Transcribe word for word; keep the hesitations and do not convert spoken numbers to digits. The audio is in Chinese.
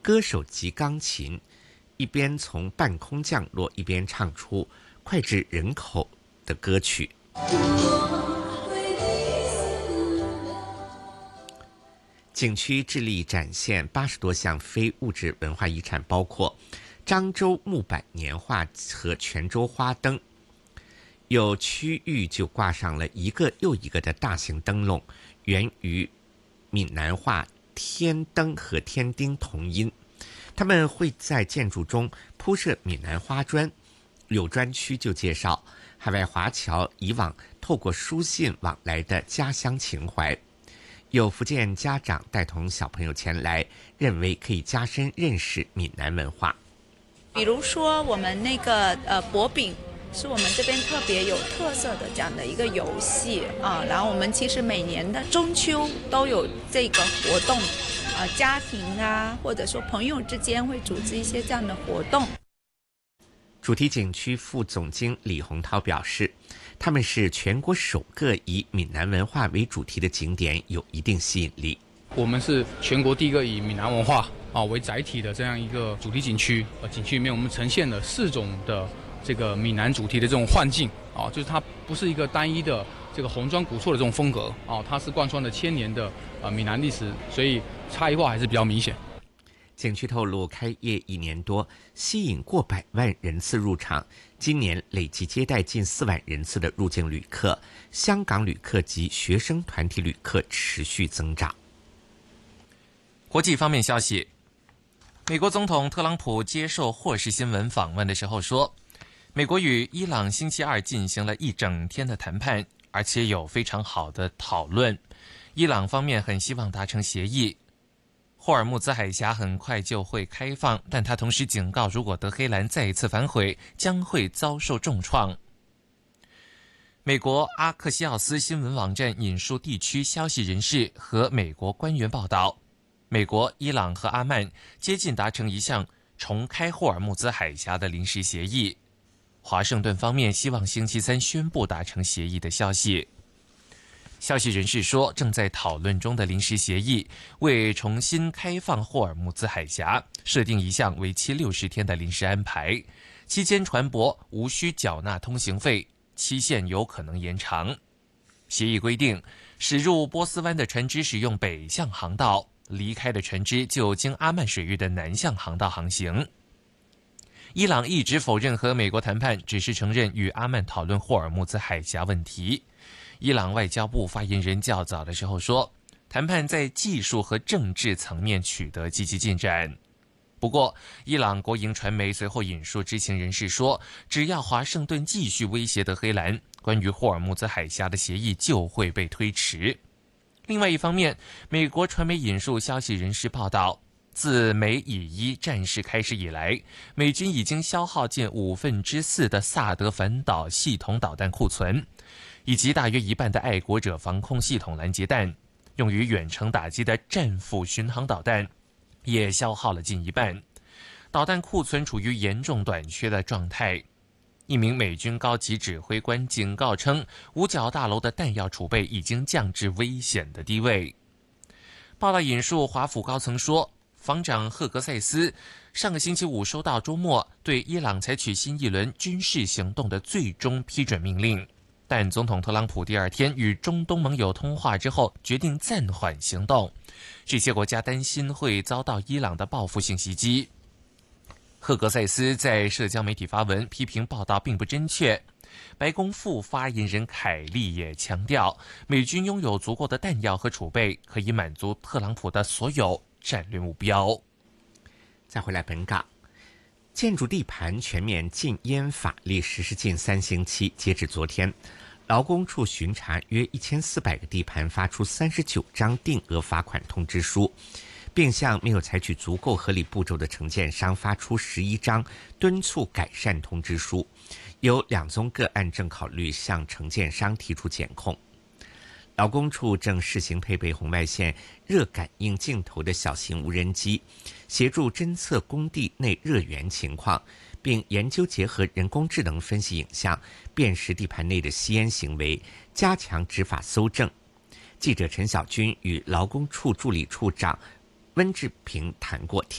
歌手及钢琴，一边从半空降落，一边唱出脍炙人口的歌曲。景区致力展现八十多项非物质文化遗产，包括漳州木板年画和泉州花灯。有区域就挂上了一个又一个的大型灯笼，源于闽南话天灯和天丁同音。他们会在建筑中铺设闽南花砖。有专区就介绍海外华侨以往透过书信往来的家乡情怀。有福建家长带同小朋友前来，认为可以加深认识闽南文化。 比如说我们那个呃薄饼是我们这边特别有特色的这样的一个游戏啊，然后我们其实每年的中秋都有这个活动，啊，家庭啊或者说朋友之间会组织一些这样的活动。 主题景区副总经李洪涛表示，他们是全国首个以闽南文化为主题的景点，有一定吸引力。 我们是全国第一个以闽南文化啊为载体的这样一个主题景区，呃，景区里面我们呈现了四种的这个闽南主题的这种幻境啊，就是它不是一个单一的这个红砖古厝的这种风格啊，它是贯穿了千年的呃闽南历史，所以差异化还是比较明显。 景区透露，开业一年多，吸引过百万人次入场，今年累计接待近四万人次的入境旅客，香港旅客及学生团体旅客持续增长。 国际方面消息，美国总统特朗普接受霍士新闻访问的时候说，美国与伊朗星期二进行了一整天的谈判，而且有非常好的讨论，伊朗方面很希望达成协议。霍尔木兹海峡很快就会开放，但他同时警告，如果德黑兰再一次反悔，将会遭受重创。美国阿克西奥斯新闻网站引述地区消息人士和美国官员报道，美国、伊朗和阿曼接近达成一项重开霍尔木兹海峡的临时协议。华盛顿方面希望星期三宣布达成协议的消息。消息人士说，正在讨论中的临时协议为重新开放霍尔木兹海峡设定一项为期六十天的临时安排，期间船舶无需缴纳通行费，期限有可能延长。协议规定，驶入波斯湾的船只使用北向航道，离开的船只就经阿曼水域的南向航道航行。伊朗一直否认和美国谈判，只是承认与阿曼讨论霍尔木兹海峡问题。伊朗外交部发言人较早的时候说，谈判在技术和政治层面取得积极进展。不过，伊朗国营传媒随后引述知情人士说，只要华盛顿继续威胁德黑兰，关于霍尔木兹海峡的协议就会被推迟。另外一方面，美国传媒引述消息人士报道，自美以伊战事开始以来，美军已经消耗近五分之四的萨德反导系统导弹库存，以及大约一半的爱国者防空系统拦截弹，用于远程打击的战斧巡航导弹也消耗了近一半，导弹库存处于严重短缺的状态。一名美军高级指挥官警告称，五角大楼的弹药储备已经降至危险的低位。报道引述华府高层说，防长赫格塞斯上个星期五收到周末对伊朗采取新一轮军事行动的最终批准命令，但总统特朗普第二天与中东盟友通话之后，决定暂缓行动。这些国家担心会遭到伊朗的报复性袭击。赫格塞斯在社交媒体发文批评报道并不真确。白宫副发言人凯利也强调，美军拥有足够的弹药和储备，可以满足特朗普的所有战略目标。 再回来本港，建筑地盘全面禁烟法律实施近三星期，截至昨天，劳工处巡查约一千四百个地盘，发出三十九张定额罚款通知书，并向没有采取足够合理步骤的承建商发出十一张敦促改善通知书。有两宗个案正考虑向承建商提出检控。劳工处正试行配备红外线热感应镜头的小型无人机，协助侦测工地内热源情况，并研究结合人工智能分析影像，辨识地盘内的吸烟行为，加强执法搜证。记者陈小军与劳工处助理处长温志平谈过，听。